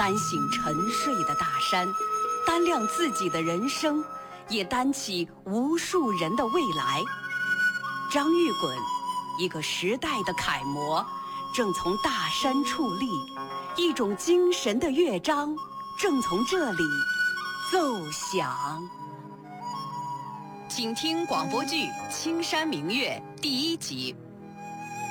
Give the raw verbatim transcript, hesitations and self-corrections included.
担醒沉睡的大山，担亮自己的人生，也担起无数人的未来。张玉滚，一个时代的楷模，正从大山矗立，一种精神的乐章正从这里奏响。请听广播剧《青山明月》第一集。